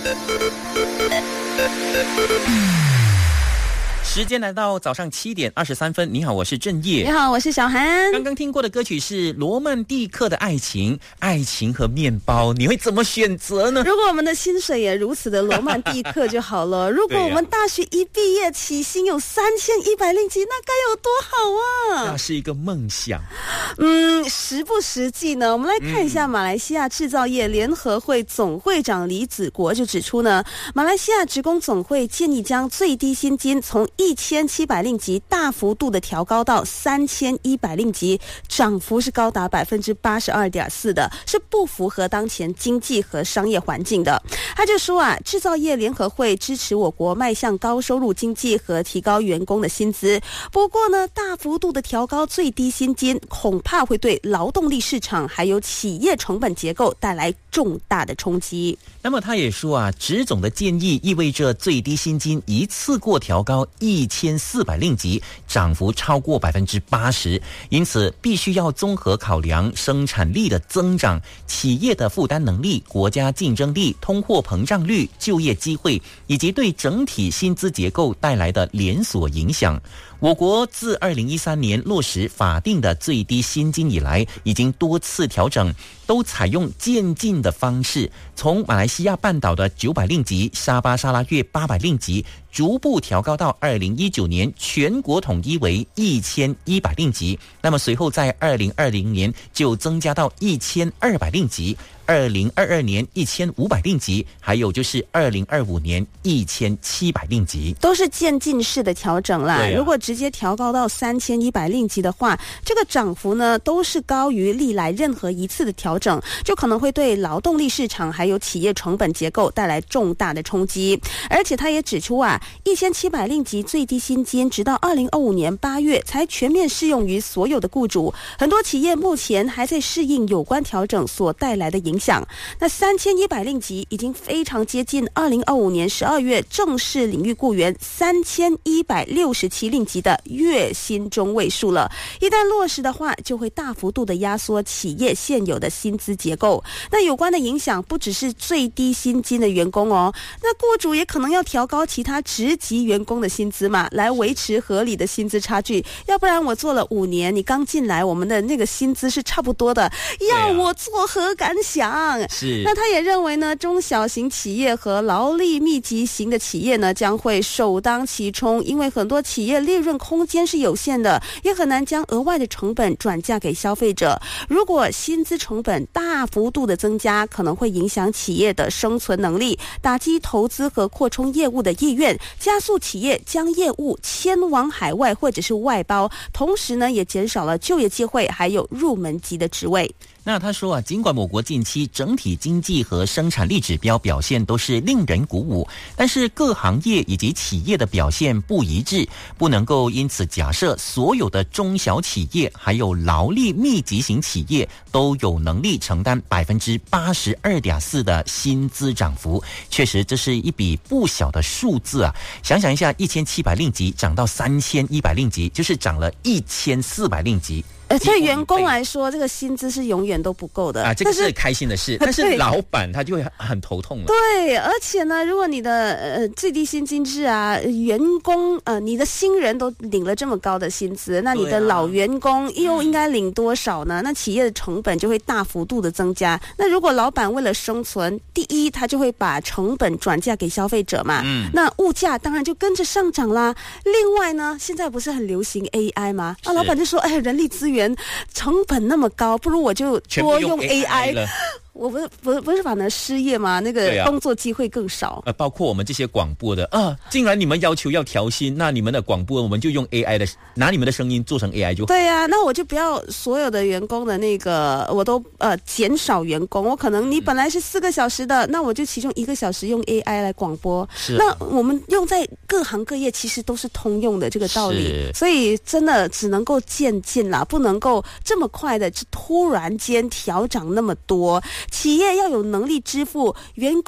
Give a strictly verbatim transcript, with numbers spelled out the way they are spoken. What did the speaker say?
时间来到早上七点二十三分。你好，我是郑业。 你好，我是小韩。 刚刚听过的歌曲是罗曼蒂克的爱情，爱情和面包，你会怎么选择呢？ 如果我们的薪水也如此的罗曼蒂克就好了。如果我们大学一毕业起薪有三千一百令吉，那该有多好啊！ 那是一个梦想。 嗯，实不实际呢？我们来看一下马来西亚制造业联合会总会长李子国就指出呢，马来西亚职工总会建议将最低薪金从一千七百令吉大幅度的调高到三千一百令吉，涨幅是高达百分之八十二点四的，是不符合当前经济和商业环境的。他就说啊，制造业联合会支持我国迈向高收入经济和提高员工的薪资，不过呢，大幅度的调高最低薪金，恐怕会对劳动力市场还有企业成本结构带来重大的冲击。 那么他也说啊，职总的建议意味着最低薪金一次过调高一千四百令吉，涨幅超过百分之八十，因此必须要综合考量生产力的增长、企业的负担能力、国家竞争力、通货膨胀率、就业机会，以及对整体薪资结构带来的连锁影响。我国自二零一三年落实法定的最低薪金以来，已经多次调整，都采用渐进的方式，从马来西亚半岛的九百令吉、沙巴沙拉越八百令吉，逐步调高到二零一九年全国统一为一千一百令吉。那么随后在二零二零年就增加到一千二百令吉。二零二二年一千五百令吉，还有就是二零二五年一千七百令吉， 都是渐进式的调整啦。 啊、 如果直接调高到三千一百令吉的话，这个涨幅呢都是高于历来任何一次的调整，就可能会对劳动力市场还有企业成本结构带来重大的冲击。而且他也指出啊，一千七百令吉最低薪金直到二零二五年八月才全面适用于所有的雇主，很多企业目前还在适应有关调整所带来的影响。那三千一百令吉已经非常接近二零二五年十二月正式领域雇员三千一百六十七令吉的月薪中位数了。一旦落实的话，就会大幅度的压缩企业现有的薪资结构。那有关的影响不只是最低薪金的员工哦，那雇主也可能要调高其他职级员工的薪资嘛，来维持合理的薪资差距。要不然我做了五年，你刚进来，我们的那个薪资是差不多的，要我作何感想？ 是。 那他也认为呢，中小型企业和劳力密集型的企业呢，将会首当其冲，因为很多企业利润空间是有限的，也很难将额外的成本转嫁给消费者。如果薪资成本大幅度的增加，可能会影响企业的生存能力，打击投资和扩充业务的意愿，加速企业将业务迁往海外或者是外包，同时呢，也减少了就业机会，还有入门级的职位。 那他说啊，尽管我国近期整体经济和生产力指标表现都是令人鼓舞，但是各行业以及企业的表现不一致，不能够因此假设所有的中小企业还有劳力密集型企业都有能力承担百分之八十二点四的薪资涨幅。确实，这是一笔不小的数字啊！想想一下，一千七百令吉涨到三千一百令吉，就是涨了一千四百令吉。 呃，对员工来说，这个薪资是永远都不够的啊，这个是开心的事，但是老板他就会很头痛了。 对，而且呢，如果你的呃最低薪金制啊，员工呃你的新人都领了这么高的薪资，那你的老员工又应该领多少呢？那企业的成本就会大幅度的增加。那如果老板为了生存，第一他就会把成本转嫁给消费者嘛，嗯，那物价当然就跟着上涨啦。另外呢，现在不是很流行 A I 吗？啊，老板就说，哎，人力资源成本那么高，不如我就多用 A I。我不是不是不是反而失业吗？那个工作机会更少。 呃，包括我们这些广播的啊，既然你们要求要调薪，那你们的广播我们就用 A I 的，拿你们的声音做成 A I 就好。 对呀、啊，那我就不要所有的员工的那个，我都呃减少员工。我可能你本来是四个小时的，那我就其中一个小时用 A I 来广播。 是、 啊。那我们用在各行各业，其实都是通用的这个道理。所以真的只能够渐进啦，不能够这么快的突然间调涨那么多。企业要有能力支付员工